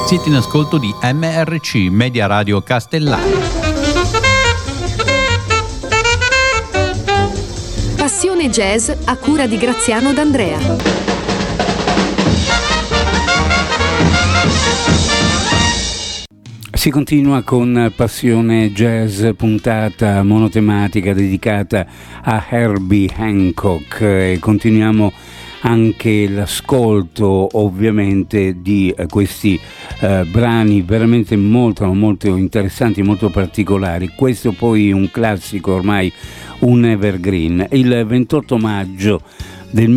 Siete in ascolto di MRC, Media Radio Castellana. Passione Jazz a cura di Graziano D'Andrea. Si continua con Passione Jazz, puntata monotematica dedicata a Herbie Hancock, e continuiamo anche l'ascolto ovviamente di questi brani veramente molto interessanti, molto particolari. Questo poi un classico, ormai un evergreen. Il 28 maggio del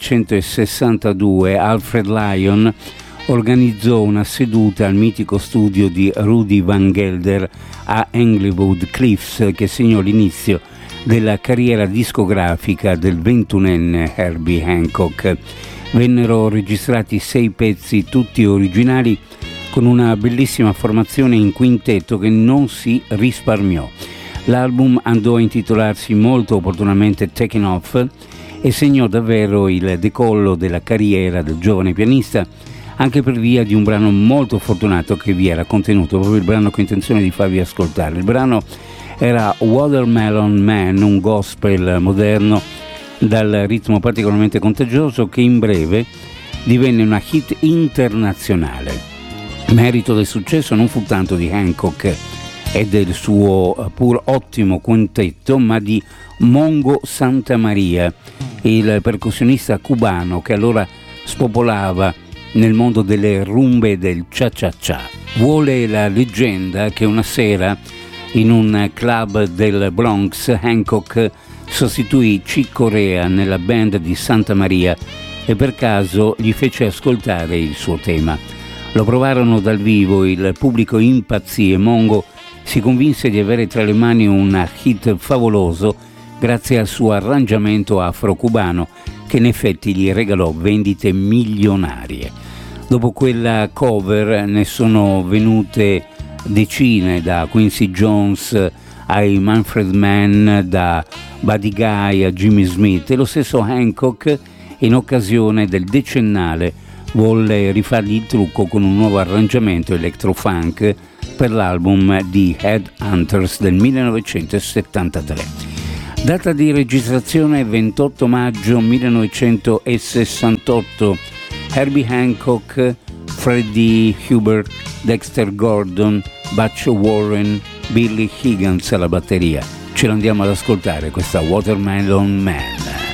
1962 Alfred Lion organizzò una seduta al mitico studio di Rudy Van Gelder a Englewood Cliffs, che segnò l'inizio della carriera discografica del 21enne Herbie Hancock. Vennero registrati 6 pezzi, tutti originali, con una bellissima formazione in quintetto che non si risparmiò. L'album andò a intitolarsi molto opportunamente Taking Off e segnò davvero il decollo della carriera del giovane pianista, anche per via di un brano molto fortunato che vi era contenuto, proprio il brano che ho intenzione di farvi ascoltare. Il brano era Watermelon Man, un gospel moderno dal ritmo particolarmente contagioso che in breve divenne una hit internazionale. Merito del successo non fu tanto di Hancock e del suo pur ottimo quintetto, ma di Mongo Santamaria, il percussionista cubano che allora spopolava nel mondo delle rumbe del cha-cha-cha. Vuole la leggenda che una sera in un club del Bronx Hancock sostituì Chick Corea nella band di Santa Maria e per caso gli fece ascoltare il suo tema. Lo provarono dal vivo, il pubblico impazzì e Mongo si convinse di avere tra le mani un hit favoloso grazie al suo arrangiamento afro-cubano che in effetti gli regalò vendite milionarie. Dopo quella cover ne sono venute decine, da Quincy Jones ai Manfred Mann, da Buddy Guy a Jimmy Smith, e lo stesso Hancock in occasione del decennale volle rifargli il trucco con un nuovo arrangiamento electro-funk per l'album di Headhunters del 1973. Data di registrazione 28 maggio 1968. Herbie Hancock, Freddie Hubbard, Dexter Gordon, Butch Warren, Billy Higgins alla batteria. Ce l'andiamo ad ascoltare, questa Watermelon Man.